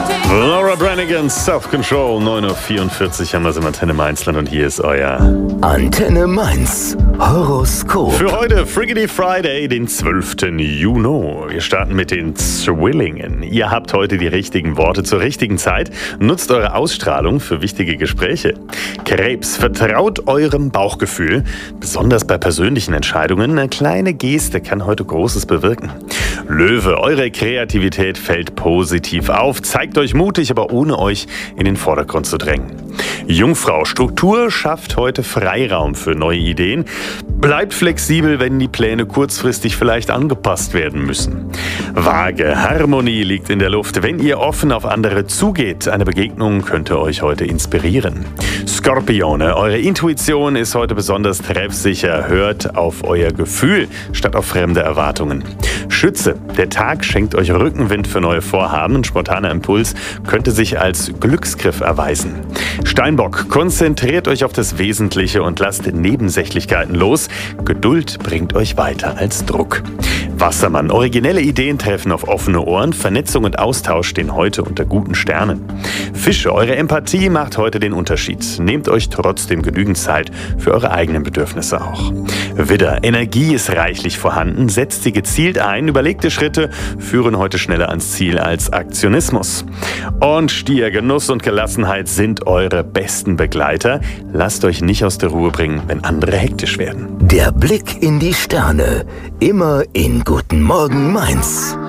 Laura Branigan, Self-Control, 9:44 Uhr haben wir es im Antenne Mainzland und hier ist euer Antenne Mainz Horoskop. für heute Friggity Friday, den 12. Juni. Wir starten mit den Zwillingen. Ihr habt heute die richtigen Worte zur richtigen Zeit. Nutzt eure Ausstrahlung für wichtige Gespräche. Krebs, vertraut eurem Bauchgefühl. Besonders bei persönlichen Entscheidungen. Eine kleine Geste kann heute Großes bewirken. Löwe, eure Kreativität fällt positiv auf. Zeigt euch mutig, aber ohne euch in den Vordergrund zu drängen. Jungfrau, Struktur schafft heute Freiraum für neue Ideen. Bleibt flexibel, wenn die Pläne kurzfristig vielleicht angepasst werden müssen. Waage, Harmonie liegt in der Luft, wenn ihr offen auf andere zugeht. Eine Begegnung könnte euch heute inspirieren. Skorpione, eure Intuition ist heute besonders treffsicher. Hört auf euer Gefühl statt auf fremde Erwartungen. Schütze, der Tag schenkt euch Rückenwind für neue Vorhaben. Ein spontaner Impuls könnte sich als Glücksgriff erweisen. Steinbock, konzentriert euch auf das Wesentliche und lasst Nebensächlichkeiten los. Geduld bringt euch weiter als Druck. Wassermann, originelle Ideen treffen auf offene Ohren. Vernetzung und Austausch stehen heute unter guten Sternen. Fische, eure Empathie macht heute den Unterschied. Nehmt euch trotzdem genügend Zeit für eure eigenen Bedürfnisse auch. Widder, Energie ist reichlich vorhanden. Setzt sie gezielt ein. Überlegte Schritte führen heute schneller ans Ziel als Aktionismus. Und Stier, Genuss und Gelassenheit sind eure besten Begleiter. Lasst euch nicht aus der Ruhe bringen, wenn andere hektisch werden. Der Blick in die Sterne. Immer in Guten Morgen Mainz.